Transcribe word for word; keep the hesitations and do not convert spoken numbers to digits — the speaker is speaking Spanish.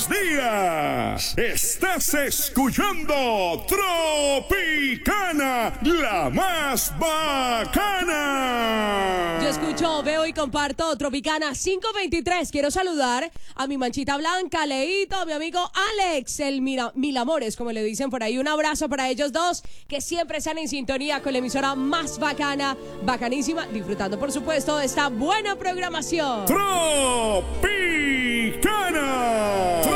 buenos días. Estás escuchando Tropicana, la más bacana. Yo escucho, veo y comparto Tropicana cinco veintitrés. Quiero saludar a mi manchita blanca, Leito, a mi amigo Alex, el mira, mil amores, como le dicen por ahí. Un abrazo para ellos dos, que siempre están en sintonía con la emisora más bacana, bacanísima, disfrutando, por supuesto, de esta buena programación. Tropicana.